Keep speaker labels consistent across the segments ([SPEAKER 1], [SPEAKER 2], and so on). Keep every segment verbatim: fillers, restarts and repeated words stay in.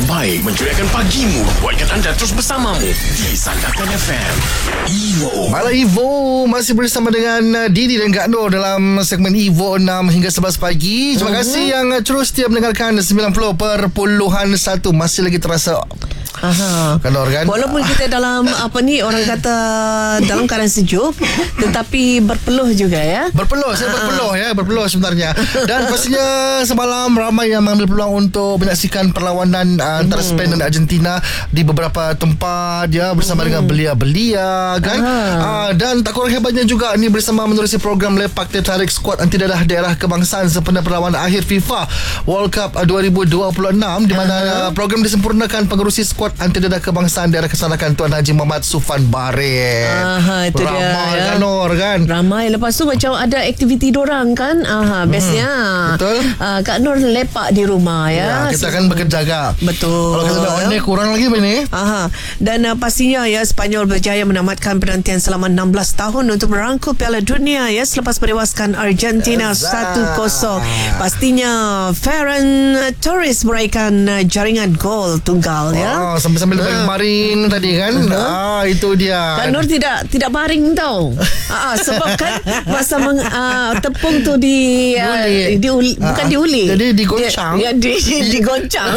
[SPEAKER 1] terbaik menceriakan pagimu, buatkan anda terus bersamamu di Sandakan F M. Evo.
[SPEAKER 2] Malam Evo masih bersama dengan uh, Didi dan Kak Nur dalam segmen Evo enam hingga sebelas pagi. Terima uh-huh. kasih yang uh, terus setia mendengarkan sembilan puluh perpuluhan satu. Masih lagi terasa
[SPEAKER 3] Aha.
[SPEAKER 2] Kak Nur kan.
[SPEAKER 3] Walaupun kita dalam apa ni, orang kata dalam keadaan sejuk, tetapi berpeluh juga ya.
[SPEAKER 2] Berpeluh, saya berpeluh ya, berpeluh sebenarnya. Dan pastinya semalam ramai yang mengambil peluang untuk menyaksikan perlawanan uh, antara Spain dan Argentina di beberapa tempat ya, bersama dengan belia-belia kan. Uh, dan tak kurang hebatnya juga ni bersama menerusi program lepak tertarik skuad anti dadah daerah kebangsaan sempena perlawanan akhir FIFA World Cup dua ribu dua puluh enam, di mana uh, program disempurnakan pengerusi skuad anti dadah kebangsaan daerah kesanakan Tuan Haji Muhammad Sufan Barit.
[SPEAKER 3] Aha, itu
[SPEAKER 2] ramai
[SPEAKER 3] dia ya.
[SPEAKER 2] Kan Nur kan.
[SPEAKER 3] Ramai. Lepas tu macam ada aktiviti dorang kan. Aha, bestnya.
[SPEAKER 2] Hmm, betul.
[SPEAKER 3] Uh, Kak Nur lepak di rumah ya.
[SPEAKER 2] Ya, kita kan bekerja gak.
[SPEAKER 3] Betul.
[SPEAKER 2] Kalau kita nak on air kurang lagi ni.
[SPEAKER 3] Aha. Dan uh, pastinya ya, Spanyol berjaya menamatkan penantian selama enam belas tahun untuk merangkul Piala Dunia ya, selepas merewaskan Argentina satu kosong. Pastinya Ferran Torres meraihkan uh, jaringan gol tunggal ya.
[SPEAKER 2] Oh, sambil-sambil uh. baring tadi kan.
[SPEAKER 3] Uh-huh.
[SPEAKER 2] Ah, itu dia.
[SPEAKER 3] Kak Nur tidak tidak baring tau. Ah, sebab kan masa meng, uh, tepung tu di uh,
[SPEAKER 2] diuli.
[SPEAKER 3] diuli, bukan
[SPEAKER 2] Ah,
[SPEAKER 3] diuli.
[SPEAKER 2] jadi digoncang.
[SPEAKER 3] Dia, ya, di, digoncang.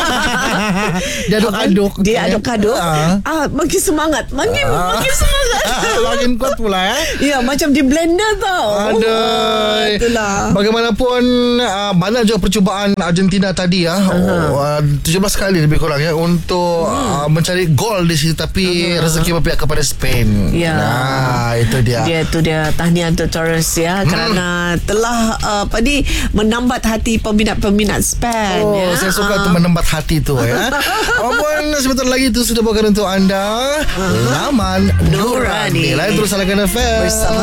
[SPEAKER 2] Diaduk-aduk.
[SPEAKER 3] Diaduk-aduk.
[SPEAKER 2] Ah.
[SPEAKER 3] Ah, makin semangat. Makin
[SPEAKER 2] Ah.
[SPEAKER 3] makin semangat.
[SPEAKER 2] Makin kuat pula eh.
[SPEAKER 3] Ya, macam di blender tau.
[SPEAKER 2] Aduh.
[SPEAKER 3] Itulah.
[SPEAKER 2] Bagaimanapun uh, banyak juga percubaan Argentina tadi ya. Uh-huh. Oh, uh, tujuh belas kali lebih kurang ya untuk uh, mencari gol di situ, tapi uh-huh. rezeki berpihak kepada Spain.
[SPEAKER 3] Ya.
[SPEAKER 2] Nah, itu dia.
[SPEAKER 3] Dia tu dia, tahniah untuk Torres ya, hmm. kerana telah uh, apa ni, menambat hati peminat-peminat Spain.
[SPEAKER 2] Oh,
[SPEAKER 3] ya.
[SPEAKER 2] saya suka
[SPEAKER 3] uh.
[SPEAKER 2] tu menembat hati tu ya. Apapun sebentar lagi itu sudah bawakan untuk anda uh-huh. Laman Nurani. Lain terus Sandakan F M.
[SPEAKER 3] Bersama